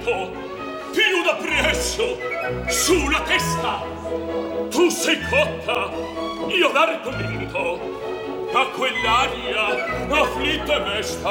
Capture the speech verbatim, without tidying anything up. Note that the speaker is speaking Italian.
più da presso, sulla testa. Tu sei cotta, io l'arco vinto, a quell'aria afflitta e mesta.